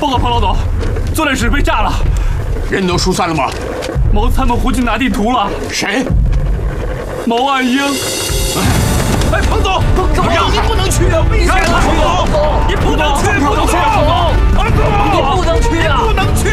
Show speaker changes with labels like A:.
A: 报告彭老总，作战室被炸了，
B: 人都疏散了吗？
A: 毛参谋胡进拿地图了。
B: 谁？
A: 毛岸英。
B: 哎，彭总，怎么样？
C: 你不能去啊！危险啊！
B: 彭总，
C: 你不能去，彭总，
B: 彭总，
C: 你不能去啊！
B: 不能去。